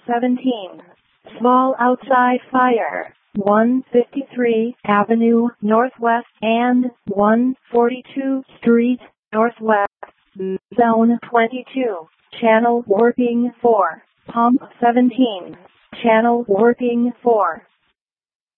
17. Small outside fire. 153 Avenue Northwest and 142 Street Northwest. Zone 22. Channel warping 4. Pump 17. Channel warping 4.